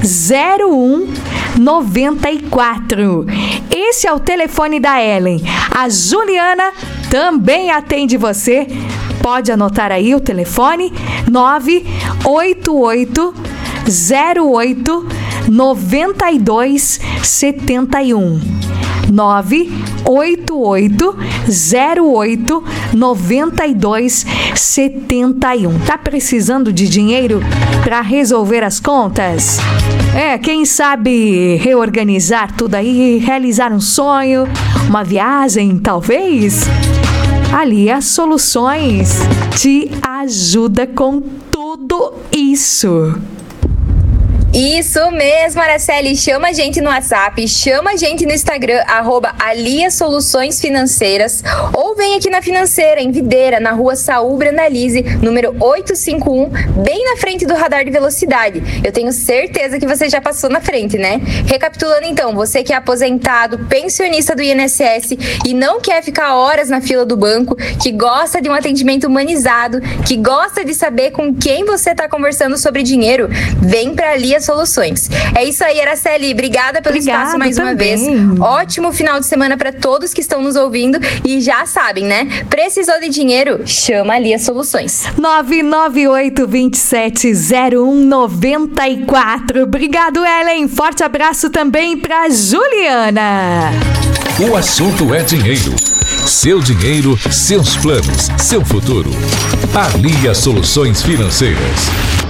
0194. Esse é o telefone da Ellen. A Juliana também atende você. Pode anotar aí o telefone: 988 08 9271. 988 08 9271. Tá precisando de dinheiro para resolver as contas? Quem sabe reorganizar tudo aí, realizar um sonho, uma viagem, talvez? Ali as Soluções te ajuda com tudo isso. Isso mesmo, Araceli. Chama a gente no WhatsApp, chama a gente no Instagram, @Alia Soluções Financeiras, ou vem aqui na Financeira, em Videira, na rua Saul Brandalize, número 851, bem na frente do radar de velocidade. Eu tenho certeza que você já passou na frente, né? Recapitulando então, você que é aposentado, pensionista do INSS e não quer ficar horas na fila do banco, que gosta de um atendimento humanizado, que gosta de saber com quem você está conversando sobre dinheiro, vem para Alia Soluções. É isso aí, Araceli. Obrigada pelo espaço mais uma vez. Ótimo final de semana para todos que estão nos ouvindo e já sabem, né? Precisou de dinheiro? Chama ali as Soluções. 998270194. Obrigado, Ellen. Forte abraço também para Juliana. O assunto é dinheiro. Seu dinheiro, seus planos, seu futuro. Alia Soluções Financeiras.